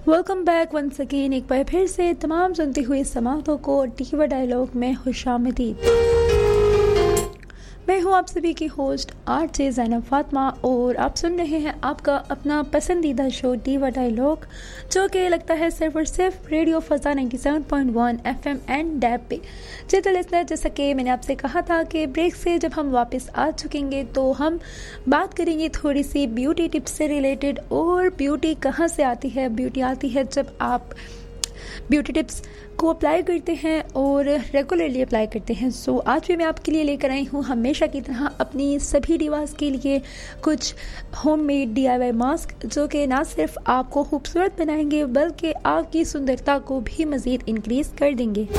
Welcome back once again. एक बार फिर से तमाम सुनती हुई समातों को टीवा डायलॉग में खुशामदीद। मैं हूँ आप सभी की होस्ट आरजे ज़ैनब फातिमा और आप सुन रहे हैं आपका अपना पसंदीदा शो टीवा डायलॉग, जो कि लगता है सिर्फ और सिर्फ रेडियो फ़ज़ा 97.1 FM एंड डैब पे। जी तो लिसनर, जैसा कि मैंने आपसे कहा था कि ब्रेक से जब हम वापस आ चुकेंगे तो हम बात करेंगे थोड़ी सी ब्यूटी टिप्स से रिलेटेड। और ब्यूटी कहाँ से आती है? ब्यूटी आती है जब आप ब्यूटी टिप्स को अप्लाई करते हैं और रेगुलरली अप्लाई करते हैं। सो आज भी मैं आपके लिए लेकर आई हूँ हमेशा की तरह अपनी सभी डिवाइस के लिए कुछ होममेड DIY मास्क, जो कि ना सिर्फ आपको खूबसूरत बनाएंगे बल्कि आपकी सुंदरता को भी मज़ीद इंक्रीज़ कर देंगे।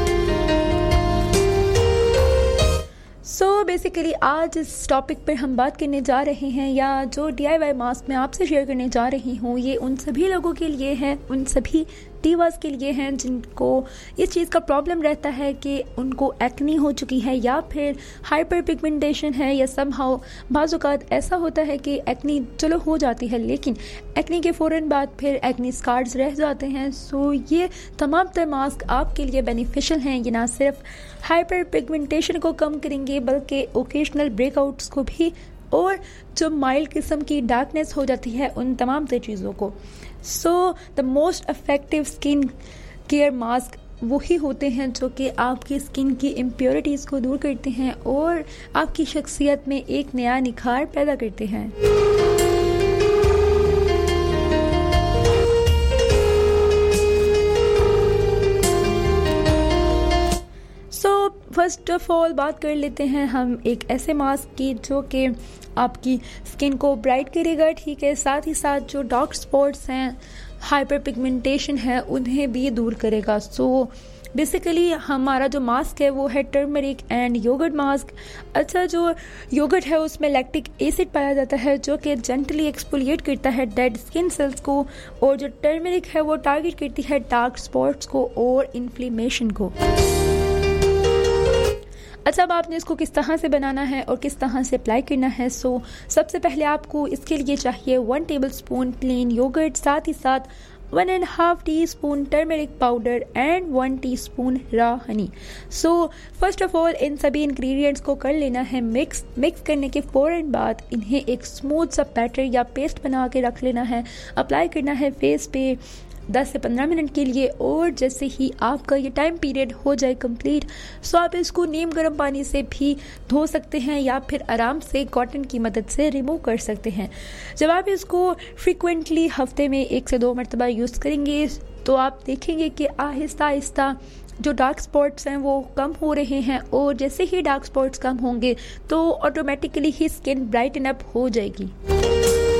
बेसिकली आज इस टॉपिक पर हम बात करने जा रहे हैं, या जो DIY मास्क मैं आपसे शेयर करने जा रही हूँ, ये उन सभी लोगों के लिए हैं, उन सभी डिवास के लिए हैं जिनको इस चीज़ का प्रॉब्लम रहता है कि उनको एक्नी हो चुकी है या फिर हाइपर पिगमेंटेशन है, या समहाउ बाज़ औक़ात ऐसा होता है कि एक्नी चलो हो जाती है लेकिन एक्नी के फ़ौरन बाद फिर एक्नी स्कार्स रह जाते हैं। सो ये तमाम तरह मास्क आपके लिए बेनिफिशियल हैं। ये ना सिर्फ हाइपर पिगमेंटेशन को कम करेंगे बल्कि ओकेजनल ब्रेकआउट्स को भी, और जो माइल्ड किस्म की डार्कनेस हो जाती है उन तमाम तरह चीज़ों को। So the most effective skin care mask वही होते हैं जो कि आपकी स्किन की इम्प्योरिटीज़ को दूर करते हैं और आपकी शख्सियत में एक नया निखार पैदा करते हैं। फर्स्ट ऑफ ऑल बात कर लेते हैं हम एक ऐसे मास्क की जो कि आपकी स्किन को ब्राइट करेगा, ठीक है, साथ ही साथ जो डार्क स्पॉट्स हैं, हाइपर पिगमेंटेशन है, उन्हें भी दूर करेगा। सो बेसिकली हमारा जो मास्क है वो है टर्मरिक एंड योगर्ट मास्क। अच्छा, जो योगर्ट है उसमें लैक्टिक एसिड पाया जाता है जो कि जेंटली एक्सफोलिएट करता है डेड स्किन सेल्स को, और जो टर्मरिक है वो टारगेट करती है डार्क स्पॉट्स को और इन्फ्लेमेशन को। अच्छा, अब आपने इसको किस तरह से बनाना है और किस तरह से अप्लाई करना है। सो सबसे पहले आपको इसके लिए चाहिए 1 टेबलस्पून प्लेन योगर्ट, साथ ही साथ 1.5 teaspoon turmeric powder and 1 teaspoon raw Honey. So first of all in सभी इंग्रेडिएंट्स को कर लेना है मिक्स करने के फ़ौरन बाद इन्हें एक स्मूथ सा बैटर या पेस्ट बना के रख लेना है। अप्लाई करना है फेस पे 10 से 15 मिनट के लिए, और जैसे ही आपका ये टाइम पीरियड हो जाए कंप्लीट, सो आप इसको नीम गर्म पानी से भी धो सकते हैं या फिर आराम से कॉटन की मदद से रिमूव कर सकते हैं। जब आप इसको फ्रीक्वेंटली हफ्ते में 1 से 2 मरतबा यूज़ करेंगे तो आप देखेंगे कि आहिस्ता आहिस्ता जो डार्क स्पॉट्स हैं वो कम हो रहे हैं, और जैसे ही डार्क स्पॉट्स कम होंगे तो ऑटोमेटिकली ही स्किन ब्राइटन अप हो जाएगी।